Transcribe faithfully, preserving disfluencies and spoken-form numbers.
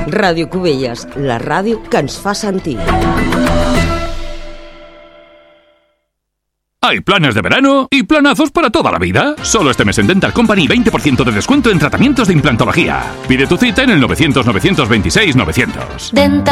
Ràdio Cubelles, la ràdio que ens fa sentir. Hay planes de verano y planazos para toda la vida. Solo este mes en Dental Company veinte por ciento de descuento en tratamientos de implantología. Pide tu cita en el novecientos, novecientos veintiséis, novecientos. Dental